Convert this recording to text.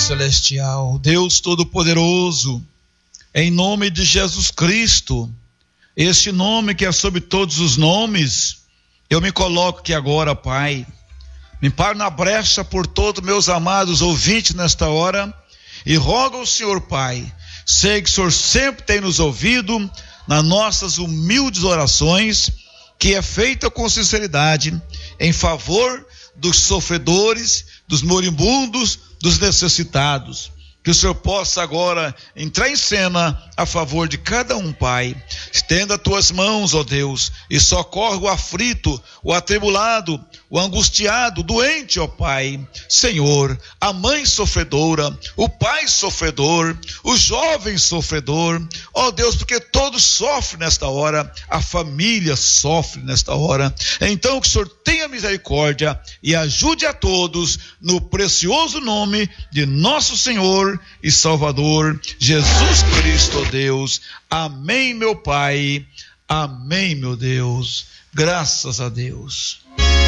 Celestial, Deus Todo-Poderoso, em nome de Jesus Cristo, este nome que é sobre todos os nomes, eu me coloco aqui agora, Pai, me paro na brecha por todos meus amados ouvintes nesta hora, e rogo ao Senhor, Pai, sei que o Senhor sempre tem nos ouvido, nas nossas humildes orações, que é feita com sinceridade, em favor dos sofredores, dos moribundos, dos necessitados. Que o Senhor possa agora entrar em cena a favor de cada um, Pai. Estenda as tuas mãos, ó Deus, e socorre o aflito, o atribulado, o angustiado, o doente, ó Pai. Senhor, a mãe sofredora, o pai sofredor, o jovem sofredor, ó Deus, porque todos sofrem nesta hora, a família sofre nesta hora. Então que o Senhor tenha misericórdia e ajude a todos no precioso nome de nosso Senhor e Salvador Jesus Cristo, ó Deus. Amém, meu Pai. Amém, meu Deus. Graças a Deus.